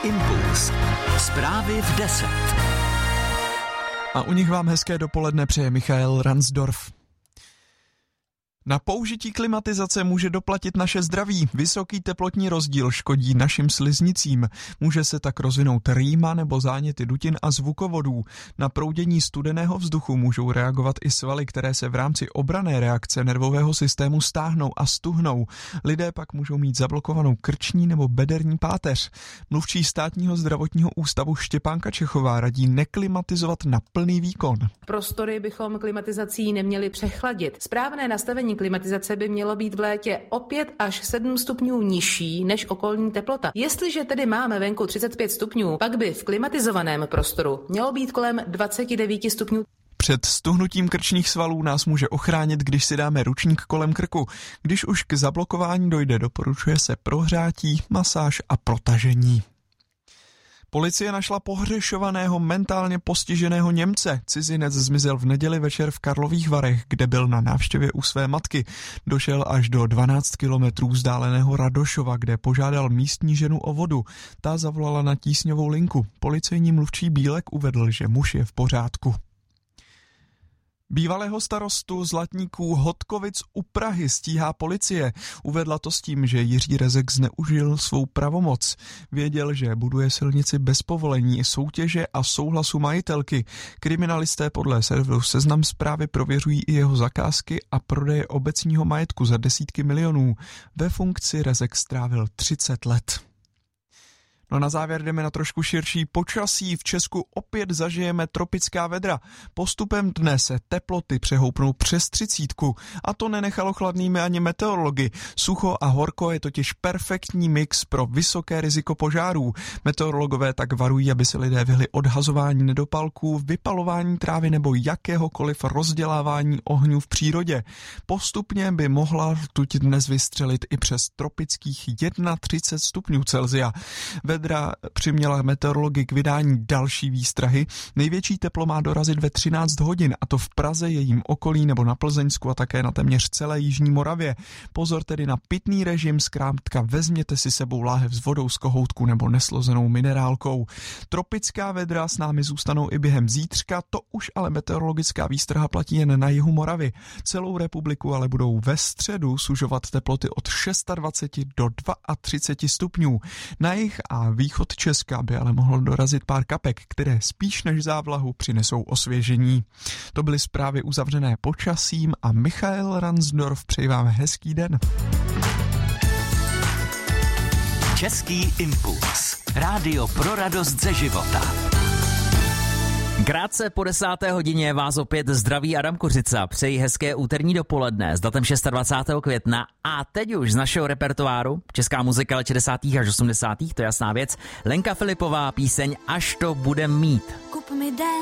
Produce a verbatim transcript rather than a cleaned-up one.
Impuls. Zprávy v deset. A u nich vám hezké dopoledne přeje Michael Ransdorf. Na použití klimatizace může doplatit naše zdraví. Vysoký teplotní rozdíl škodí našim sliznicím. Může se tak rozvinout rýma nebo záněty dutin a zvukovodů. Na proudění studeného vzduchu můžou reagovat i svaly, které se v rámci obranné reakce nervového systému stáhnou a stuhnou. Lidé pak můžou mít zablokovanou krční nebo bederní páteř. Mluvčí Státního zdravotního ústavu Štěpánka Čechová radí neklimatizovat na plný výkon. Prostory bychom klimatizací neměli přechladit. Správné nastavení klimatizace by mělo být v létě o pět až sedm stupňů nižší než okolní teplota. Jestliže tedy máme venku třicet pět stupňů, pak by v klimatizovaném prostoru mělo být kolem dvacet devět stupňů. Před stuhnutím krčních svalů nás může ochránit, když si dáme ručník kolem krku. Když už k zablokování dojde, doporučuje se prohřátí, masáž a protažení. Policie našla pohřešovaného mentálně postiženého Němce. Cizinec zmizel v neděli večer v Karlových Varech, kde byl na návštěvě u své matky. Došel až do dvanáct kilometrů vzdáleného Radošova, kde požádal místní ženu o vodu. Ta zavolala na tísňovou linku. Policejní mluvčí Bílek uvedl, že muž je v pořádku. Bývalého starostu Zlatníků Hodkovic u Prahy stíhá policie. Uvedla to s tím, že Jiří Rezek zneužil svou pravomoc. Věděl, že buduje silnici bez povolení, soutěže a souhlasu majitelky. Kriminalisté podle serveru Seznam Zprávy prověřují i jeho zakázky a prodeje obecního majetku za desítky milionů. Ve funkci Rezek strávil třicet let. No na závěr jdeme na trošku širší počasí. V Česku opět zažijeme tropická vedra. Postupem dne se teploty přehoupnou přes třicítku. A to nenechalo chladnými ani meteorology. Sucho a horko je totiž perfektní mix pro vysoké riziko požárů. Meteorologové tak varují, aby se lidé vyhli odhazování nedopalků, vypalování trávy nebo jakéhokoliv rozdělávání ohňů v přírodě. Postupně by mohla rtuť dnes vystřelit i přes tropických třicet jedna stupňů Celsia. Vedra přiměla meteorology k vydání další výstrahy. Největší teplo má dorazit ve třináct hodin, a to v Praze, jejím okolí nebo na Plzeňsku a také na téměř celé jižní Moravě. Pozor tedy na pitný režim, zkrátka vezměte si sebou láhev s vodou z kohoutku nebo neslozenou minerálkou. Tropická vedra s námi zůstanou i během zítřka, to už ale meteorologická výstraha platí jen na jihu Moravy. Celou republiku ale budou ve středu sužovat teploty od dvacet šest do třicet dva stupňů. Na jih a východ Česka by ale mohlo dorazit pár kapek, které spíš než závlahu přinesou osvěžení. To byly zprávy uzavřené počasím a Michael Ransdorf přeji vám hezký den. Český impuls. Rádio pro radost ze života. Krátce po desáté hodině vás opět zdraví Adam Kořica. Přeji hezké úterní dopoledne s datem dvacátého šestého května a teď už z našeho repertoáru česká muzika let šedesátých až osmdesátých, to je jasná věc. Lenka Filipová, píseň Až to budem mít.